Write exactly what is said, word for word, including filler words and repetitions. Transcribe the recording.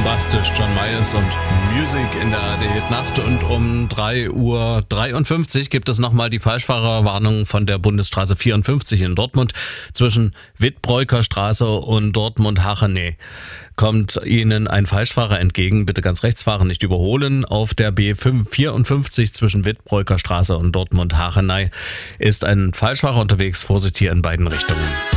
Bombastisch, John Miles und Music in der A R D-Nacht. Und um drei Uhr dreiundfünfzig gibt es nochmal die Falschfahrerwarnung von der Bundesstraße vierundfünfzig in Dortmund. Zwischen Wittbräuker Straße und Dortmund-Hachenay kommt Ihnen ein Falschfahrer entgegen. Bitte ganz rechts fahren, nicht überholen. Auf der B vierundfünfzig zwischen Wittbräuker Straße und Dortmund-Hachenay ist ein Falschfahrer unterwegs. Vorsicht hier in beiden Richtungen.